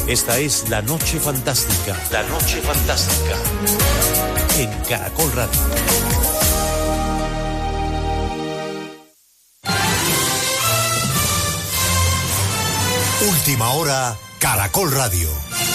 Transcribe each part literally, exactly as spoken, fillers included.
Esta es La Noche Fantástica. La Noche Fantástica. En Caracol Radio. Última hora, Caracol Radio.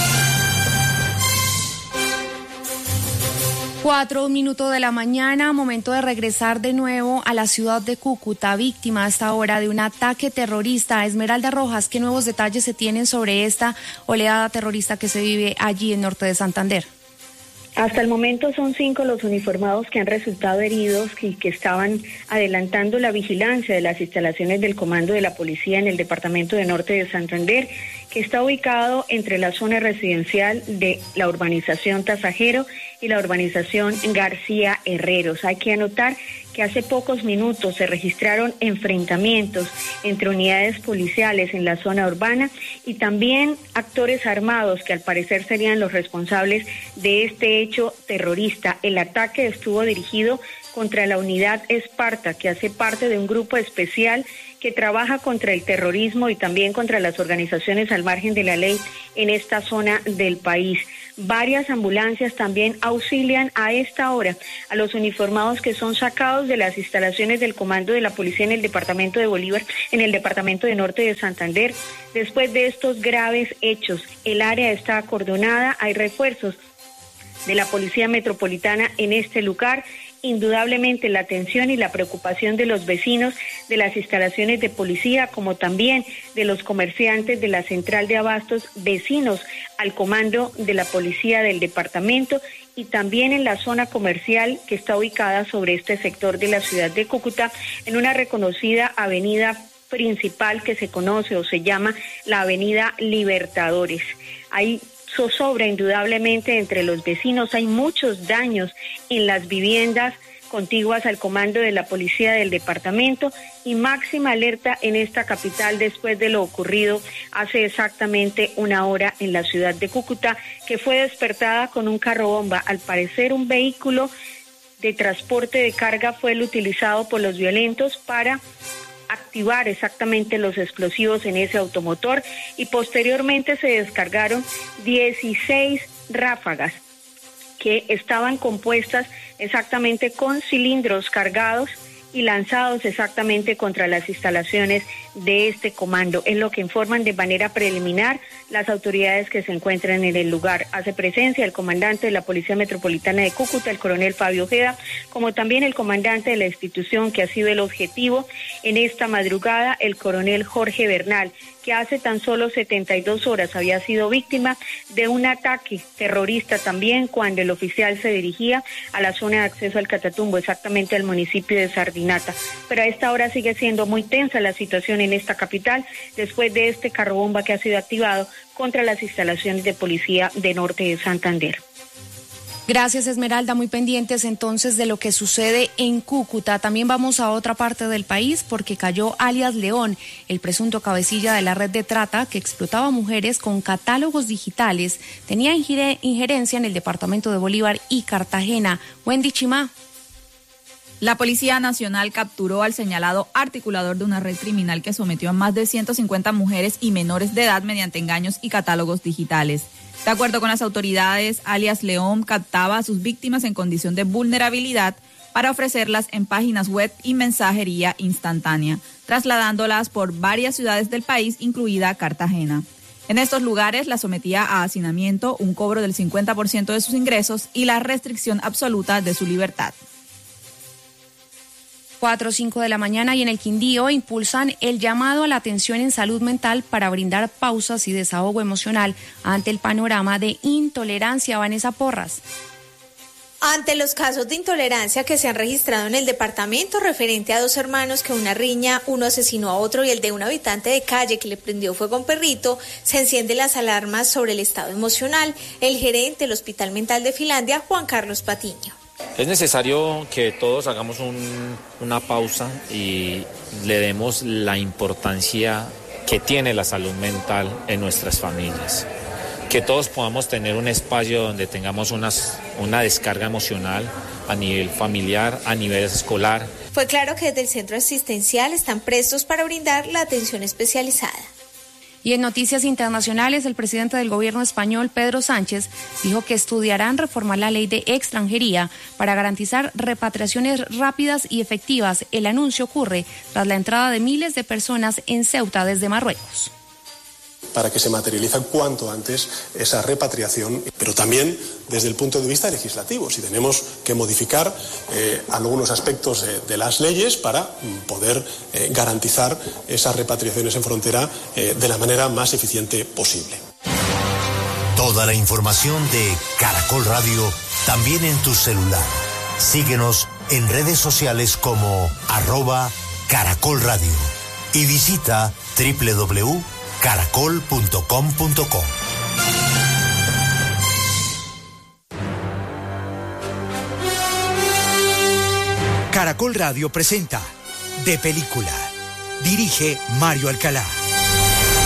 Cuatro minutos de la mañana, momento de regresar de nuevo a la ciudad de Cúcuta, víctima hasta ahora de un ataque terrorista. Esmeralda Rojas, ¿qué nuevos detalles se tienen sobre esta oleada terrorista que se vive allí en norte de Santander? Hasta el momento son cinco los uniformados que han resultado heridos y que estaban adelantando la vigilancia de las instalaciones del Comando de la Policía en el departamento de Norte de Santander, que está ubicado entre la zona residencial de la urbanización Tasajero y la urbanización García Herreros. Hay que anotar que hace pocos minutos se registraron enfrentamientos entre unidades policiales en la zona urbana y también actores armados que al parecer serían los responsables de este hecho terrorista. El ataque estuvo dirigido contra la unidad Esparta, que hace parte de un grupo especial que trabaja contra el terrorismo y también contra las organizaciones al margen de la ley en esta zona del país. Varias ambulancias también auxilian a esta hora a los uniformados que son sacados de las instalaciones del Comando de la Policía en el departamento de Bolívar, en el departamento de Norte de Santander. Después de estos graves hechos, el área está acordonada, hay refuerzos de la Policía Metropolitana en este lugar. Indudablemente la atención y la preocupación de los vecinos de las instalaciones de policía, como también de los comerciantes de la central de abastos, vecinos al comando de la policía del departamento y también en la zona comercial que está ubicada sobre este sector de la ciudad de Cúcuta, en una reconocida avenida principal que se conoce o se llama la Avenida Libertadores. Hay zozobra indudablemente entre los vecinos, hay muchos daños en las viviendas contiguas al comando de la policía del departamento y máxima alerta en esta capital después de lo ocurrido hace exactamente una hora en la ciudad de Cúcuta, que fue despertada con un carro bomba. Al parecer un vehículo de transporte de carga fue el utilizado por los violentos para activar exactamente los explosivos en ese automotor y posteriormente se descargaron dieciséis ráfagas que estaban compuestas exactamente con cilindros cargados y lanzados exactamente contra las instalaciones de este comando. Es lo que informan de manera preliminar las autoridades que se encuentran en el lugar. Hace presencia el comandante de la Policía Metropolitana de Cúcuta, el coronel Fabio Ojeda, como también el comandante de la institución que ha sido el objetivo en esta madrugada, el coronel Jorge Bernal, que hace tan solo setenta y dos horas había sido víctima de un ataque terrorista también cuando el oficial se dirigía a la zona de acceso al Catatumbo, exactamente al municipio de Sardinata. Pero a esta hora sigue siendo muy tensa la situación en esta capital después de este carro bomba que ha sido activado contra las instalaciones de policía de Norte de Santander. Gracias, Esmeralda, muy pendientes entonces de lo que sucede en Cúcuta. También vamos a otra parte del país porque cayó alias León, el presunto cabecilla de la red de trata que explotaba mujeres con catálogos digitales. Tenía injerencia en el departamento de Bolívar y Cartagena. Wendy Chimá. La Policía Nacional capturó al señalado articulador de una red criminal que sometió a más de ciento cincuenta mujeres y menores de edad mediante engaños y catálogos digitales. De acuerdo con las autoridades, alias León captaba a sus víctimas en condición de vulnerabilidad para ofrecerlas en páginas web y mensajería instantánea, trasladándolas por varias ciudades del país, incluida Cartagena. En estos lugares las sometía a hacinamiento, un cobro del cincuenta por ciento de sus ingresos y la restricción absoluta de su libertad. cuatro o cinco de la mañana y en el Quindío impulsan el llamado a la atención en salud mental para brindar pausas y desahogo emocional ante el panorama de intolerancia. Vanessa Porras. Ante los casos de intolerancia que se han registrado en el departamento referente a dos hermanos que una riña, uno asesinó a otro y el de un habitante de calle que le prendió fuego a un perrito, se encienden las alarmas sobre el estado emocional. El gerente del Hospital Mental de Finlandia, Juan Carlos Patiño. Es necesario que todos hagamos un, una pausa y le demos la importancia que tiene la salud mental en nuestras familias. Que todos podamos tener un espacio donde tengamos unas, una descarga emocional a nivel familiar, a nivel escolar. Fue claro que desde el centro asistencial están prestos para brindar la atención especializada. Y en noticias internacionales, el presidente del gobierno español, Pedro Sánchez, dijo que estudiarán reformar la ley de extranjería para garantizar repatriaciones rápidas y efectivas. El anuncio ocurre tras la entrada de miles de personas en Ceuta desde Marruecos. Para que se materialice cuanto antes esa repatriación, pero también desde el punto de vista legislativo, si tenemos que modificar eh, algunos aspectos eh, de las leyes para poder eh, garantizar esas repatriaciones en frontera eh, de la manera más eficiente posible. Toda la información de Caracol Radio también en tu celular. Síguenos en redes sociales como arroba Caracol Radio y visita doble u doble u doble u punto caracol punto com punto co. Caracol Radio presenta De Película. Dirige Mario Alcalá.